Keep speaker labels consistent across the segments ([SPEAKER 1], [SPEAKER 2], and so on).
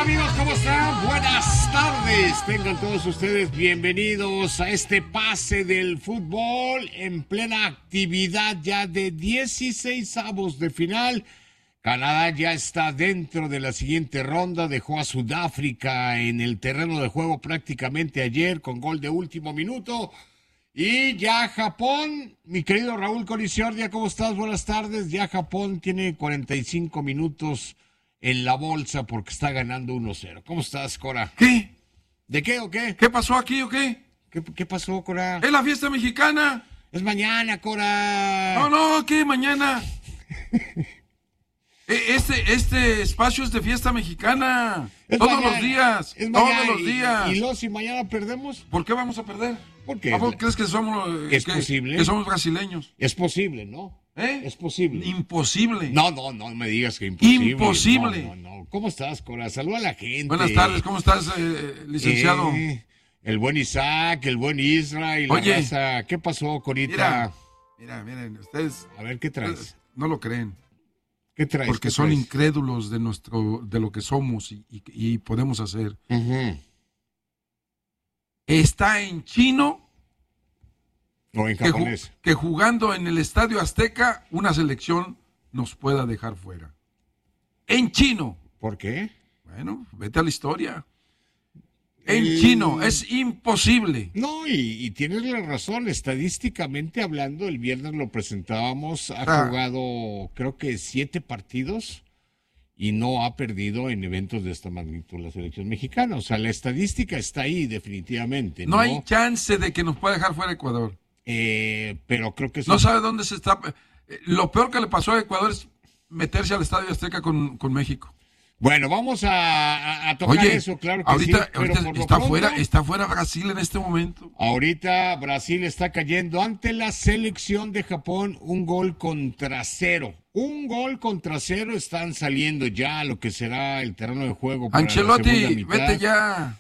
[SPEAKER 1] amigos? ¿Cómo están? Buenas tardes. Tengan todos ustedes bienvenidos a este pase del fútbol en plena actividad ya de 16avos de final. Canadá ya está dentro de la siguiente ronda, dejó a Sudáfrica en el terreno de juego prácticamente ayer con gol de último minuto. Y ya Japón, mi querido Raúl Coliciordia, ¿cómo estás? Buenas tardes. Ya Japón tiene 45 minutos en la bolsa porque está ganando 1-0. ¿Cómo estás, Cora?
[SPEAKER 2] ¿Qué?
[SPEAKER 1] ¿De qué o qué?
[SPEAKER 2] ¿Qué pasó aquí o qué?
[SPEAKER 1] ¿Qué pasó, Cora?
[SPEAKER 2] Es la fiesta mexicana.
[SPEAKER 1] Es mañana, Cora.
[SPEAKER 2] No, ¿qué? Mañana. Este espacio es de fiesta mexicana. Todos los días. Todos los días.
[SPEAKER 1] ¿Y si mañana perdemos?
[SPEAKER 2] ¿Por qué vamos a perder?
[SPEAKER 1] ¿Por qué?
[SPEAKER 2] ¿A vos crees que somos
[SPEAKER 1] posible.
[SPEAKER 2] Que somos brasileños?
[SPEAKER 1] Es posible, ¿no? Es posible.
[SPEAKER 2] Imposible.
[SPEAKER 1] No me digas que imposible.
[SPEAKER 2] Imposible.
[SPEAKER 1] No. ¿Cómo estás, Cora? Saluda a la gente.
[SPEAKER 2] Buenas tardes, ¿cómo estás, licenciado?
[SPEAKER 1] El buen Isaac, el buen Isra y la
[SPEAKER 2] Oye,
[SPEAKER 1] raza. ¿Qué pasó, Corita?
[SPEAKER 2] Miren, ustedes...
[SPEAKER 1] A ver, ¿qué traes?
[SPEAKER 2] No lo creen.
[SPEAKER 1] ¿Qué traes?
[SPEAKER 2] Porque son incrédulos de lo que somos y podemos hacer.
[SPEAKER 1] Uh-huh.
[SPEAKER 2] Está en chino...
[SPEAKER 1] O en japonés.
[SPEAKER 2] Que jugando en el Estadio Azteca, una selección nos pueda dejar fuera. En chino.
[SPEAKER 1] ¿Por qué?
[SPEAKER 2] Bueno, vete a la historia. En chino, es imposible.
[SPEAKER 1] No, y tienes la razón. Estadísticamente hablando, el viernes lo presentábamos. Ha jugado, creo que 7 partidos y no ha perdido en eventos de esta magnitud la selección mexicana. O sea, la estadística está ahí definitivamente.
[SPEAKER 2] No hay chance de que nos pueda dejar fuera Ecuador.
[SPEAKER 1] Pero creo que
[SPEAKER 2] no sabe dónde se está. Lo peor que le pasó a Ecuador es meterse al Estadio Azteca con México.
[SPEAKER 1] Bueno, vamos a tocar eso, claro que
[SPEAKER 2] ahorita,
[SPEAKER 1] sí.
[SPEAKER 2] Ahorita está fuera Brasil en este momento.
[SPEAKER 1] Ahorita Brasil está cayendo ante la selección de Japón 1-0. 1-0. Están saliendo ya a lo que será el terreno de juego para
[SPEAKER 2] Ancelotti,
[SPEAKER 1] la segunda mitad.
[SPEAKER 2] vete ya.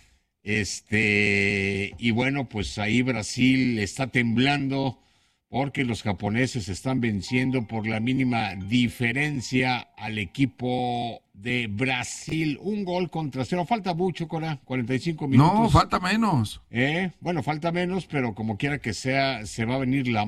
[SPEAKER 1] Y bueno, pues ahí Brasil está temblando porque los japoneses están venciendo por la mínima diferencia al equipo de Brasil. 1-0. Falta mucho, Cora, 45 minutos.
[SPEAKER 2] No, falta menos.
[SPEAKER 1] Bueno, falta menos, pero como quiera que sea, se va a venir la